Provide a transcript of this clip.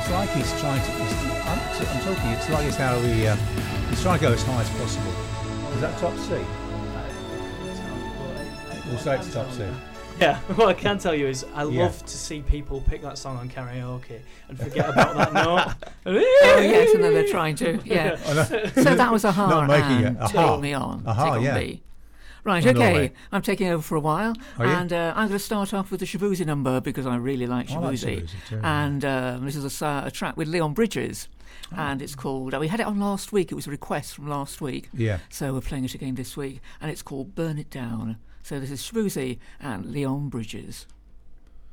like he's trying to. I'm talking. It's like it's how he's trying to go as high as possible. Is that top C? We'll say it's top C. Yeah, what I can tell you is I love to see people pick that song on karaoke and forget about that note. Oh yes, and then they're trying to. Yeah. So that was Aha and Take Me On. Aha, Take yeah. On Me. Right, Oh, okay. Norway. I'm taking over for a while, Are you? and I'm going to start off with the Shabuzi number because I really like I like Shabuzi. Shabuzi too. And this is a track with Leon Bridges, and it's called. We had it on last week. It was a request from last week. Yeah. So we're playing it again this week, and it's called Burn It Down. So this is Shabuzi and Leon Bridges.